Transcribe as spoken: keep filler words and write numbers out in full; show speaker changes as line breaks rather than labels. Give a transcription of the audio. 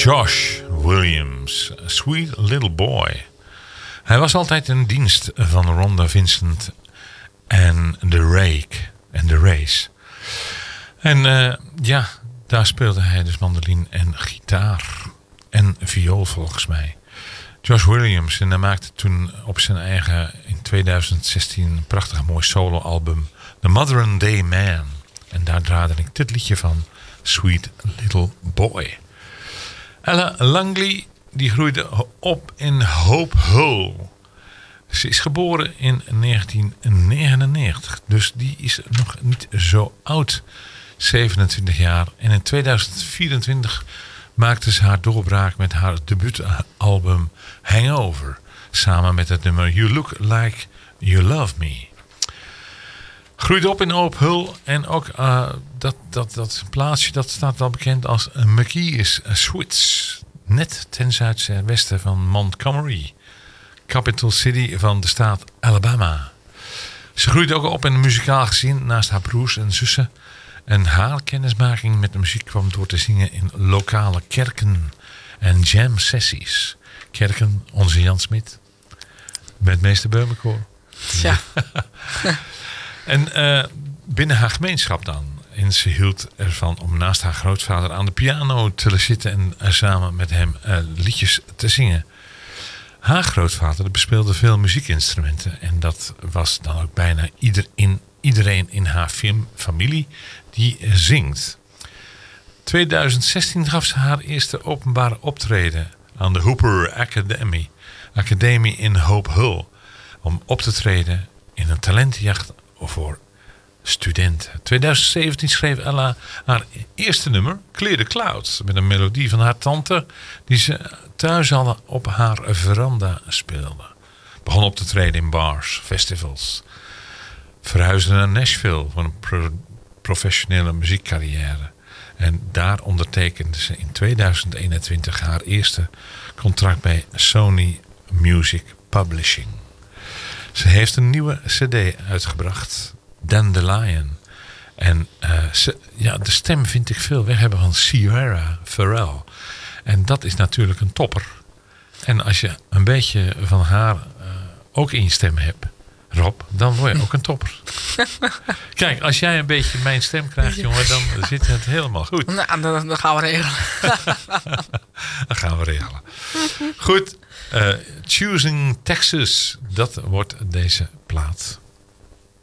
Josh Williams, Sweet Little Boy. Hij was altijd in dienst van Rhonda Vincent en The Rake en The Race. En uh, ja, daar speelde hij dus mandoline en gitaar en viool volgens mij. Josh Williams, en hij maakte toen op zijn eigen in tweeduizend zestien een prachtig mooi soloalbum The Modern Day Man. En daar draaide ik dit liedje van, Sweet Little Boy. Ella Langley, die groeide op in Hope Hull. Ze is geboren in negentien negenennegentig, dus die is nog niet zo oud, zevenentwintig jaar. En in tweeduizend vierentwintig maakte ze haar doorbraak met haar debuutalbum Hangover, samen met het nummer You Look Like You Love Me. Groeide op in Hope Hull en ook uh, dat, dat, dat plaatsje dat staat wel bekend als McKees Swits, net ten zuidwesten van Montgomery, capital city van de staat Alabama. Ze groeide ook op in muzikaal gezin naast haar broers en zussen. En haar kennismaking met de muziek kwam door te zingen in lokale kerken en jam sessies. Kerken, onze Jan Smit, met meester Beumerkoor.
Ja.
En uh, binnen haar gemeenschap dan. En ze hield ervan om naast haar grootvader aan de piano te zitten en uh, samen met hem uh, liedjes te zingen. Haar grootvader bespeelde veel muziekinstrumenten. En dat was dan ook bijna ieder in, iedereen in haar familie die uh, zingt. tweeduizend zestien gaf ze haar eerste openbare optreden aan de Hooper Academy, Academie in Hope Hull. Om op te treden in een talentenjacht voor studenten. tweeduizend zeventien schreef Ella haar eerste nummer, Clear the Clouds, met een melodie van haar tante die ze thuis al op haar veranda speelde. Begon op te treden in bars, festivals. Verhuisde naar Nashville voor een pro- professionele muziekcarrière. En daar ondertekende ze in tweeduizend eenentwintig haar eerste contract bij Sony Music Publishing. Ze heeft een nieuwe cd uitgebracht, Dandelion. En uh, ze, ja, de stem vind ik veel weg hebben van Sierra Farrell. En dat is natuurlijk een topper. En als je een beetje van haar uh, ook in je stem hebt, Rob, dan word je ook een topper. Kijk, als jij een beetje mijn stem krijgt, jongen, dan zit het helemaal goed.
Nou, dan, dan gaan we regelen.
Dan gaan we regelen. Goed, uh, Choosing Texas, dat wordt deze plaat.